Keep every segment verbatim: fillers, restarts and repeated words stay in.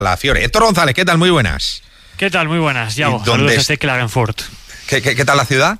la Fiore. Héctor González, ¿qué tal? Muy buenas. ¿Qué tal? Muy buenas, Yago. Saludos desde Klagenfurt. ¿Qué, qué, ¿Qué tal la ciudad?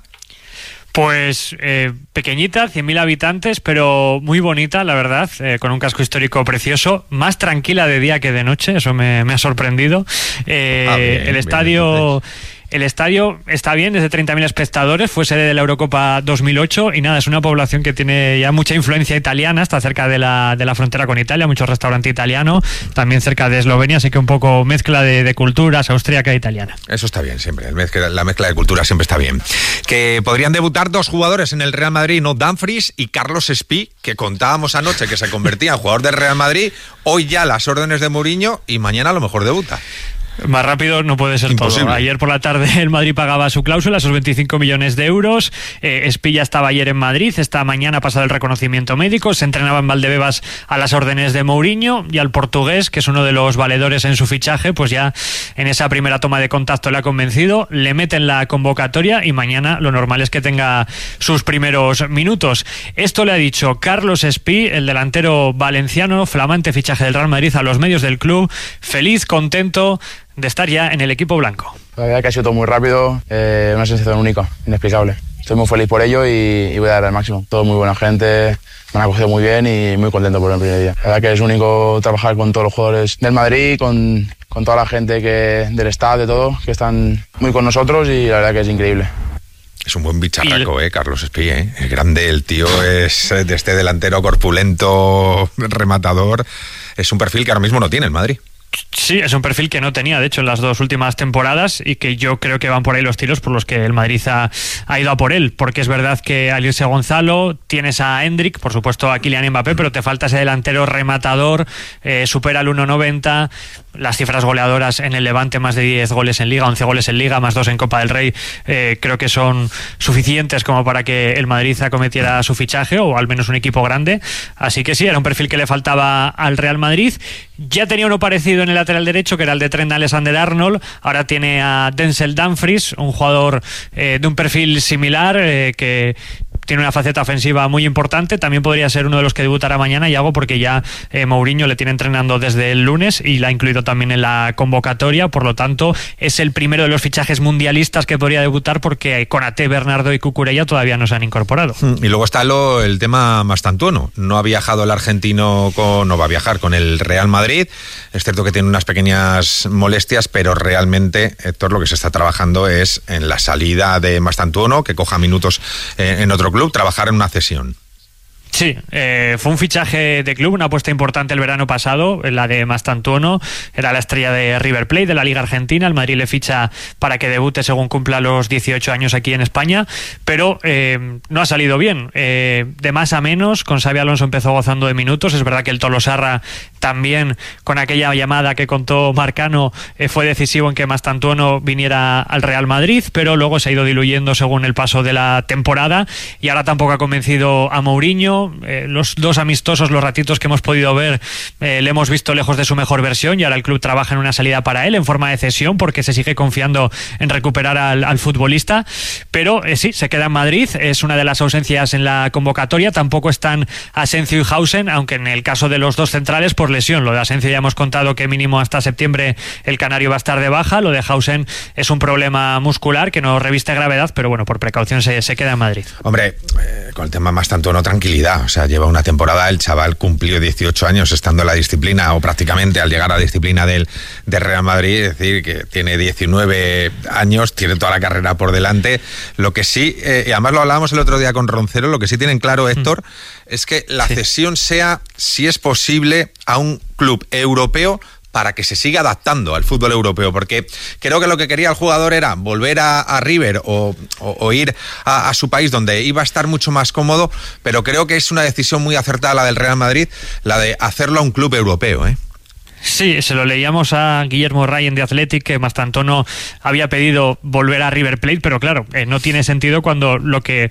Pues eh, pequeñita, cien mil habitantes, pero muy bonita, la verdad, eh, con un casco histórico precioso, más tranquila de día que de noche, eso me, me ha sorprendido. Eh, ah, bien, el estadio... Bien, El estadio está bien, desde treinta mil espectadores, fue sede de la Eurocopa dos mil ocho y nada, es una población que tiene ya mucha influencia italiana, está cerca de la, de la frontera con Italia, mucho restaurante italiano, también cerca de Eslovenia, así que un poco mezcla de, de culturas austríaca e italiana. Eso está bien siempre, el mezcla, la mezcla de culturas siempre está bien. Que podrían debutar dos jugadores en el Real Madrid, no Dumfries y Carlos Espí, que contábamos anoche que se convertía en jugador del Real Madrid, hoy ya las órdenes de Mourinho y mañana a lo mejor debuta. Más rápido no puede ser Imposible. Todo. Ayer por la tarde el Madrid pagaba su cláusula, esos veinticinco millones de euros. Eh, Espí ya estaba ayer en Madrid, esta mañana ha pasado el reconocimiento médico, se entrenaba en Valdebebas a las órdenes de Mourinho y al portugués, que es uno de los valedores en su fichaje, pues ya en esa primera toma de contacto le ha convencido, le meten la convocatoria y mañana lo normal es que tenga sus primeros minutos. Esto le ha dicho Carlos Espí, el delantero valenciano, flamante fichaje del Real Madrid, a los medios del club, feliz, contento de estar ya en el equipo blanco. La verdad que ha sido todo muy rápido, eh, una sensación única, inexplicable. Estoy muy feliz por ello y, y voy a dar el máximo. Todo muy buena gente, me han acogido muy bien y muy contento por el primer día. La verdad que es único trabajar con todos los jugadores del Madrid, con, con toda la gente que, del staff, de todo, que están muy con nosotros y la verdad que es increíble. Es un buen bicharraco, eh, Carlos Espí, eh. Es grande, el tío es de este delantero corpulento, rematador. Es un perfil que ahora mismo no tiene el Madrid. Sí, es un perfil que no tenía, de hecho, en las dos últimas temporadas y que yo creo que van por ahí los tiros por los que el Madrid ha, ha ido a por él, porque es verdad que al irse Gonzalo tienes a Endrick, por supuesto a Kylian Mbappé, pero te falta ese delantero rematador, eh, supera el uno noventa, las cifras goleadoras en el Levante, más de diez goles en Liga, once goles en Liga, más dos en Copa del Rey, eh, creo que son suficientes como para que el Madrid acometiera su fichaje, o al menos un equipo grande, así que sí, era un perfil que le faltaba al Real Madrid. Ya tenía uno parecido en el lateral derecho, que era el de Trent Alexander-Arnold. Ahora tiene a Denzel Dumfries, un jugador eh, de un perfil similar, eh, que tiene una faceta ofensiva muy importante. También podría ser uno de los que debutará mañana, Yago, porque ya eh, Mourinho le tiene entrenando desde el lunes y la ha incluido también en la convocatoria. Por lo tanto, es el primero de los fichajes mundialistas que podría debutar, porque Konaté, Bernardo y Cucurella todavía no se han incorporado. Y luego está lo, el tema Mastantuono. No ha viajado el argentino, con, no va a viajar con el Real Madrid. Es cierto que tiene unas pequeñas molestias, pero realmente, Héctor, lo que se está trabajando es en la salida de Mastantuono, que coja minutos eh, en otro club, trabajar en una cesión. Sí, eh, fue un fichaje de club, una apuesta importante el verano pasado, la de Mastantuono, era la estrella de River Plate, de la Liga Argentina. El Madrid le ficha para que debute según cumpla los dieciocho años aquí en España, pero eh, no ha salido bien, eh, de más a menos. Con Xabi Alonso empezó gozando de minutos, es verdad que el Tolosarra también, con aquella llamada que contó Marcano, eh, fue decisivo en que Mastantuono viniera al Real Madrid, pero luego se ha ido diluyendo según el paso de la temporada y ahora tampoco ha convencido a Mourinho. Eh, los dos amistosos, los ratitos que hemos podido ver, eh, le hemos visto lejos de su mejor versión y ahora el club trabaja en una salida para él en forma de cesión, porque se sigue confiando en recuperar al, al futbolista, pero eh, sí, se queda en Madrid, es una de las ausencias en la convocatoria. Tampoco están Asensio y Hausen, aunque en el caso de los dos centrales por lesión. Lo de Asensio ya hemos contado que mínimo hasta septiembre el canario va a estar de baja, lo de Hausen es un problema muscular que no reviste gravedad, pero bueno, por precaución se, se queda en Madrid. Hombre, eh, con el tema Mastantuono, tranquilidad. O sea, lleva una temporada, el chaval cumplió dieciocho años estando en la disciplina, o prácticamente al llegar a la disciplina del, del Real Madrid, es decir, que tiene diecinueve años, tiene toda la carrera por delante. Lo que sí, eh, y además lo hablábamos el otro día con Roncero, lo que sí tienen claro, Héctor, mm. es que la sí. cesión sea, si es posible, a un club europeo, para que se siga adaptando al fútbol europeo, porque creo que lo que quería el jugador era volver a, a River o, o, o ir a, a su país, donde iba a estar mucho más cómodo, pero creo que es una decisión muy acertada la del Real Madrid, la de hacerlo a un club europeo, ¿eh? Sí, se lo leíamos a Guillermo Ryan de Athletic, que Mastantuono había pedido volver a River Plate, pero claro, eh, no tiene sentido cuando lo que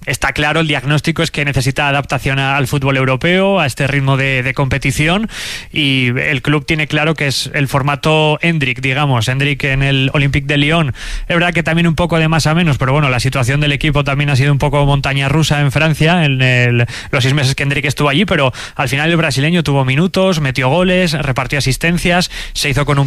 está claro, el diagnóstico es que necesita adaptación al fútbol europeo, a este ritmo de, de competición, y el club tiene claro que es el formato Endrick, digamos, Endrick en el Olympique de Lyon. Es verdad que también un poco de más a menos, pero bueno, la situación del equipo también ha sido un poco montaña rusa en Francia en el, los seis meses que Endrick estuvo allí, pero al final el brasileño tuvo minutos, metió goles, repartió asistencias, se hizo con un